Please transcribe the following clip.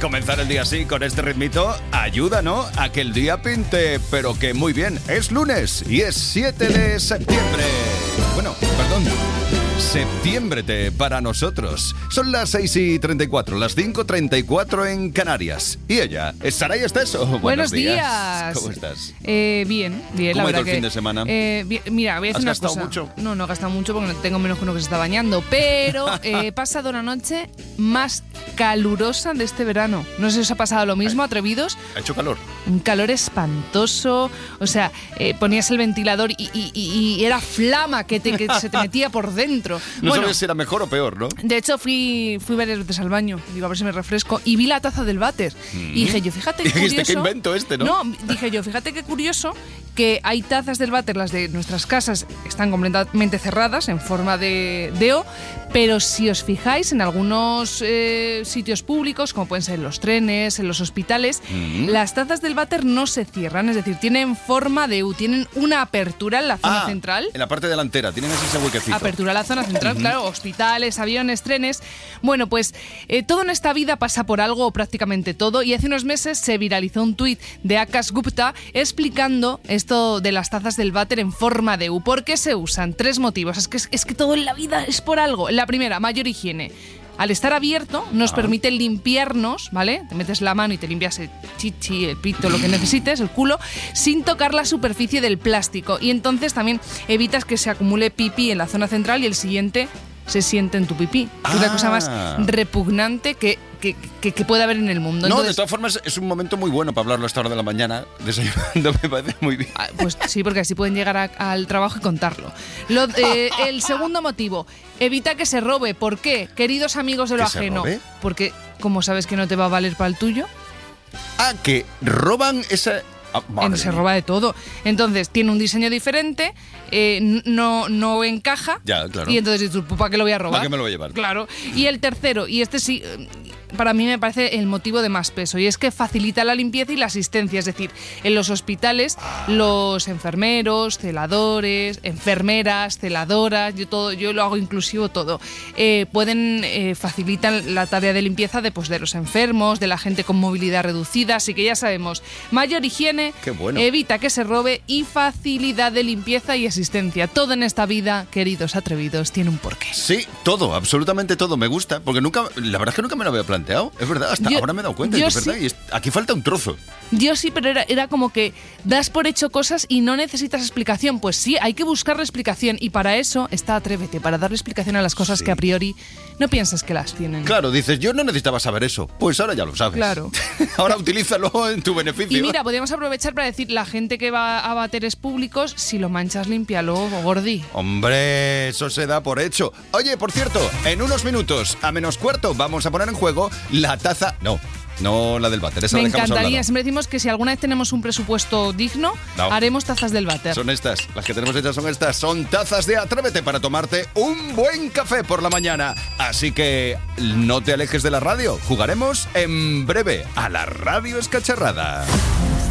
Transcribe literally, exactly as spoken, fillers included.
comenzar el día así, con este ritmito, ayuda, ¿no? A que el día pinte, pero que muy bien. Es lunes y es siete de septiembre. Bueno, perdón. Septiembre te para nosotros. Son las seis y treinta y cuatro, las cinco y treinta y cuatro en Canarias. Y ella es Saray Esteso. Buenos, Buenos días. días. ¿Cómo estás? Eh, bien, bien, ¿Cómo la ha ido verdad el que, fin de semana? Eh, bien, mira, voy a decir ¿Has una gastado cosa. mucho? No, no he gastado mucho porque tengo menos que uno que se está bañando. Pero eh, he pasado una noche más calurosa de este verano. No sé si os ha pasado lo mismo, atrevidos. ¿Ha hecho calor? Un calor espantoso. O sea, eh, ponías el ventilador y, y, y, y era flama que, te, que se te metía por dentro. No bueno, sabes si era mejor o peor, ¿no? de hecho, fui, fui varias veces al baño. Digo, a ver si me refresco. Y vi la taza del váter. Mm. Y dije yo, fíjate qué Y dijiste, curioso. ¿qué invento este, no? No, dije yo, fíjate qué curioso que hay tazas del váter, las de nuestras casas, están completamente cerradas, en forma de, de O. Pero si os fijáis, en algunos eh, sitios públicos, como pueden ser en los trenes, en los hospitales, mm. las tazas del váter no se cierran. Es decir, tienen forma de U. Tienen una apertura en la zona ah, central. En la parte delantera, tienen ese huequecito. Apertura en la zona central, uh-huh. claro, hospitales, aviones, trenes. Bueno, pues eh, todo en esta vida pasa por algo, o prácticamente todo, y hace unos meses se viralizó un tuit de Akash Gupta explicando esto de las tazas del váter en forma de U. ¿Por qué se usan? Tres motivos. Es que, es que todo en la vida es por algo. La primera, mayor higiene. Al estar abierto nos ah. permite limpiarnos, ¿vale? Te metes la mano y te limpias el chichi, el pito, lo que necesites, el culo, sin tocar la superficie del plástico. Y entonces también evitas que se acumule pipí en la zona central y el siguiente se siente en tu pipí. Ah. Es la cosa más repugnante que, que, que, que puede haber en el mundo. No, Entonces, de todas formas es un momento muy bueno para hablarlo a esta hora de la mañana, desayunando, me parece muy bien. Ah, pues sí, porque así pueden llegar a, al trabajo y contarlo. Lo, eh, el segundo motivo, evita que se robe. ¿Por qué? Queridos amigos de lo ajeno. ¿Se robe? Porque, ¿cómo sabes que no te va a valer para el tuyo? Ah, que roban esa... Ah, se roba de todo. Entonces, tiene un diseño diferente, eh, no, no encaja. Ya, claro. Y entonces, ¿para qué lo voy a robar? ¿Para qué me lo voy a llevar? Claro. Y el tercero, y este sí, para mí me parece el motivo de más peso, y es que facilita la limpieza y la asistencia. Es decir, en los hospitales, los enfermeros, celadores, enfermeras, celadoras, yo todo, yo lo hago inclusivo todo, eh, pueden eh, facilitan la tarea de limpieza de, pues, de los enfermos, de la gente con movilidad reducida. Así que ya sabemos, mayor higiene, qué bueno. Evita que se robe y facilidad de limpieza y asistencia. Todo en esta vida, queridos atrevidos, tiene un porqué. Sí, todo, absolutamente todo. Me gusta, porque nunca, la verdad es que nunca me lo había planteado. Es verdad, hasta yo, ahora me he dado cuenta. Yo es verdad, sí. y es, aquí falta un trozo. Yo sí, pero era, era como que das por hecho cosas y no necesitas explicación. Pues sí, hay que buscarle explicación, y para eso está Atrévete, para darle explicación a las cosas sí. que a priori no piensas que las tienen. Claro, dices, yo no necesitaba saber eso. Pues ahora ya lo sabes. Claro. Ahora utilízalo en tu beneficio. Y mira, podríamos aprovechar para decir, la gente que va a váteres públicos, si lo manchas, límpialo, gordi. Hombre, eso se da por hecho. Oye, por cierto, en unos minutos, a menos cuarto, vamos a poner en juego la taza... No. No la del váter, esa Me la dejamos encantaría, hablado. siempre decimos que si alguna vez tenemos un presupuesto digno, no. haremos tazas del váter. Son estas, las que tenemos hechas son estas, son tazas de Atrévete para tomarte un buen café por la mañana. Así que no te alejes de la radio, jugaremos en breve a la Radio Escacharrada.